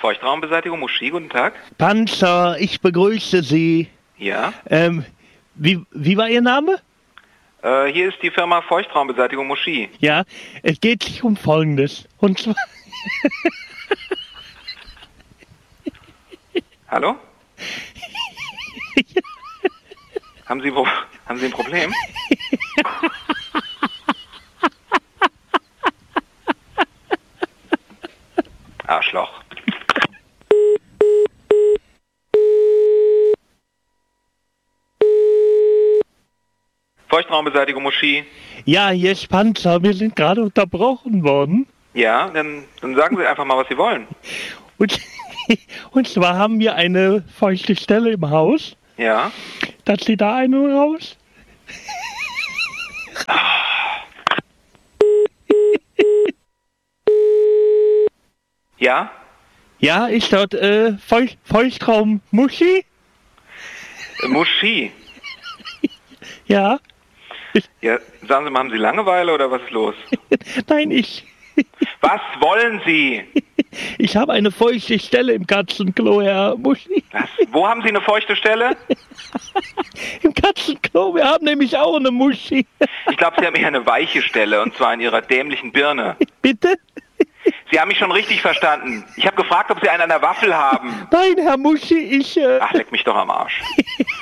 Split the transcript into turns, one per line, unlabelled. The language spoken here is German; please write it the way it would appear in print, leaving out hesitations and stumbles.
Feuchtraumbeseitigung, Muschi, guten Tag.
Panzer, ich begrüße Sie.
Ja.
Wie war Ihr Name?
Hier ist die Firma Feuchtraumbeseitigung, Muschi.
Ja, es geht sich um Folgendes. Und zwar,
Hallo? Haben Sie ein Problem? Arschloch. Feuchtraumbeseitigung, Muschi.
ja, hier ist Panzer, wir sind gerade unterbrochen worden.
Ja, dann sagen Sie einfach mal, was Sie wollen.
Und, und zwar haben wir eine feuchte Stelle im Haus.
Ja.
Da zieht da eine raus.
Ja?
Ja, ist dort Feuchtraum Muschi?
Muschi.
Ja,
Ja, sagen Sie mal, haben Sie Langeweile oder was ist los?
nein, ich
Was wollen Sie?
habe eine feuchte Stelle im Katzenklo, Herr Muschi.
Was? Wo haben Sie eine feuchte Stelle?
Im Katzenklo, wir haben nämlich auch eine Muschi.
Ich glaube, Sie haben eher eine weiche Stelle, und zwar in Ihrer dämlichen Birne.
Bitte?
Sie haben mich schon richtig verstanden. Ich habe gefragt, ob Sie einen an der Waffel haben.
Nein, Herr Muschi,
Ach, leck mich doch am Arsch.